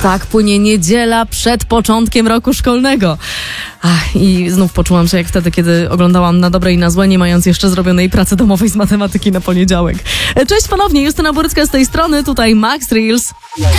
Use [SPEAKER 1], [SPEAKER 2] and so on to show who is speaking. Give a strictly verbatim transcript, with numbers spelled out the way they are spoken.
[SPEAKER 1] tak płynie niedziela przed początkiem roku szkolnego. Ach, i znów poczułam się jak wtedy, kiedy oglądałam Na dobre i na złe, nie mając jeszcze zrobionej pracy domowej z matematyki na poniedziałek. Cześć ponownie, Justyna Borycka z tej strony, tutaj Max Reels.